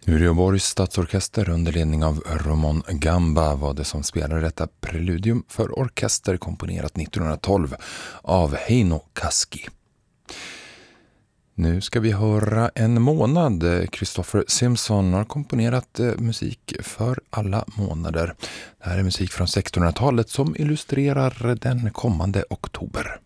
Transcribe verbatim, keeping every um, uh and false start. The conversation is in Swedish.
Uleåborgs stadsorkester under ledning av Ramon Gamba var det som spelade detta preludium för orkester komponerat nittonhundratolv av Heino Kaski. Nu ska vi höra En månad. Christopher Simpson har komponerat musik för alla månader. Det här är musik från sextonhundratalet som illustrerar den kommande oktober.